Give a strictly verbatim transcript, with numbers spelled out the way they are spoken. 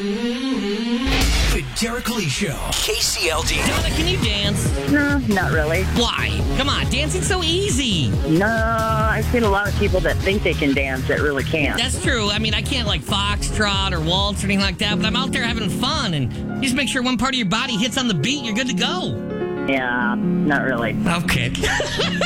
The Derek Lee Show. K C L D. Donna, can you dance? No, not really. Why? Come on, dancing's so easy. No, I've seen a lot of people that think they can dance that really can't. That's true. I mean, I can't like foxtrot or waltz or anything like that, but I'm out there having fun, and you just make sure one part of your body hits on the beat, you're good to go. Yeah, not really. Okay.